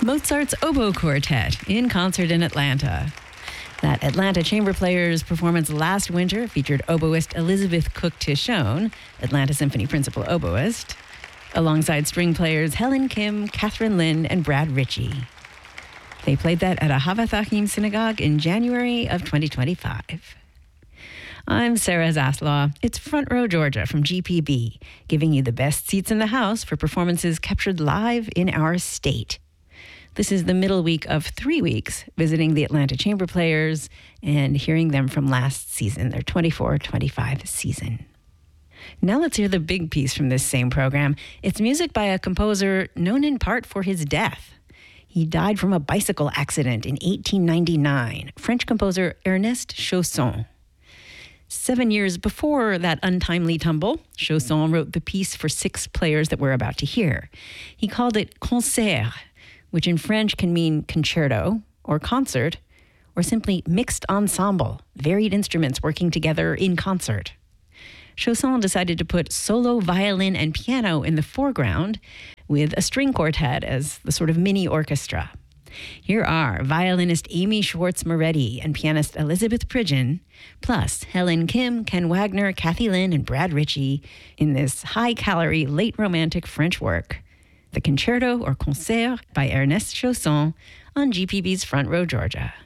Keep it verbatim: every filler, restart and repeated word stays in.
Mozart's Oboe Quartet in concert in Atlanta. That Atlanta Chamber Players performance last winter featured oboist Elizabeth Cook Tishon, Atlanta Symphony principal oboist, alongside string players Helen Kim, Catherine Lin, and Brad Ritchie. They played that at a Havathahim synagogue in January of twenty twenty-five. I'm Sarah Zaslaw. It's Front Row Georgia from G P B, giving you the best seats in the house for performances captured live in our state. This is the middle week of three weeks visiting the Atlanta Chamber Players and hearing them from last season, their twenty-four twenty-five season. Now let's hear the big piece from this same program. It's music by a composer known in part for his death. He died from a bicycle accident in eighteen ninety-nine, French composer Ernest Chausson. Seven years before that untimely tumble, Chausson wrote the piece for six players that we're about to hear. He called it concert, which in French can mean concerto or concert, or simply mixed ensemble, varied instruments working together in concert. Chausson decided to put solo violin and piano in the foreground with a string quartet as the sort of mini orchestra. Here are violinist Amy Schwartz-Moretti and pianist Elizabeth Pridgeon, plus Helen Kim, Ken Wagner, Kathy Lin, and Brad Ritchie in this high-calorie, late romantic French work, the Concerto or Concert by Ernest Chausson on G P B's Front Row Georgia.